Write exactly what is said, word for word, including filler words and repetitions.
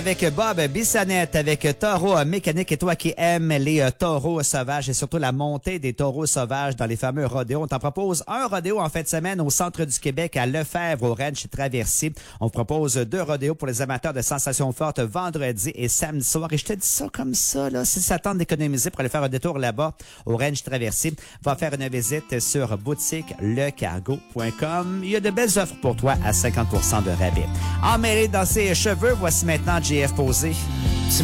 Avec Bob Bissonnette, avec Taureau Mécanique, et toi qui aimes les euh, taureaux sauvages et surtout la montée des taureaux sauvages dans les fameux rodéos, on t'en propose un rodéo en fin de semaine au centre du Québec à Lefebvre au Ranch Traversier. On vous propose deux rodéos pour les amateurs de sensations fortes vendredi et samedi soir. Et je te dis ça comme ça, là, si ça tente d'économiser pour aller faire un détour là-bas au Ranch Traversier, va faire une visite sur boutique le cargo point com. Il y a de belles offres pour toi à cinquante pour cent de rabais. Emmêlé dans ses cheveux, voici maintenant J F Posé.